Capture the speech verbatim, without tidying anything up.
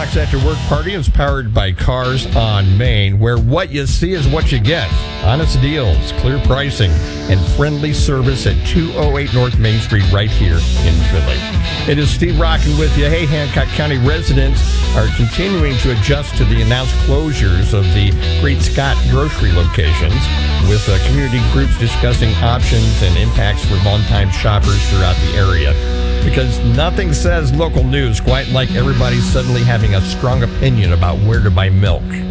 Jack's After Work Party is powered by Cars on Main, where what you see is what you get. Honest deals, clear pricing, and friendly service at two oh eight North Main Street right here in Findlay. It is Steve rocking with you. Hey, Hancock County residents are continuing to adjust to the announced closures of the Great Scott grocery locations, with uh, community groups discussing options and impacts for longtime shoppers throughout the area. Because nothing says local news quite like everybody suddenly having a strong opinion about where to buy milk.